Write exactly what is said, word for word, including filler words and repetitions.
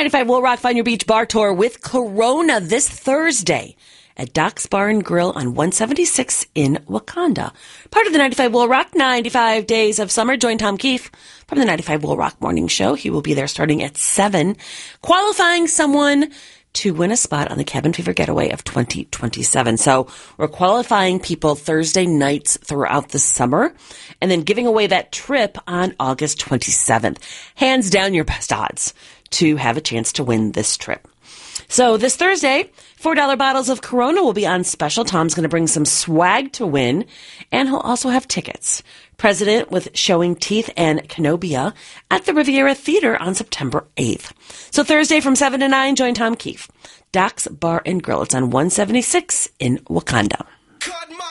ninety-five Will Rock Find Your Beach Bar Tour with Corona this Thursday at Doc's Bar and Grill on one seventy-six in Wakanda. Part of the ninety-five Will Rock ninety-five Days of Summer. Join Tom Keefe from the ninety-five Will Rock Morning Show. He will be there starting at seven, qualifying someone to win a spot on the Cabin Fever Getaway of twenty twenty-seven. So we're qualifying people Thursday nights throughout the summer and then giving away that trip on August twenty-seventh. Hands down your best odds to have a chance to win this trip. So this Thursday, four dollar bottles of Corona will be on special. Tom's going to bring some swag to win, and he'll also have tickets. President with Showing Teeth and Kenobia at the Riviera Theater on September eighth. So Thursday from seven to nine, join Tom Keefe. Doc's Bar and Grill. It's on one seventy-six in Wakanda.